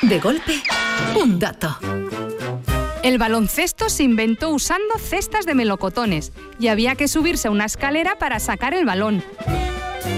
De golpe, un dato. El baloncesto se inventó usando cestas de melocotones y había que subirse a una escalera para sacar el balón.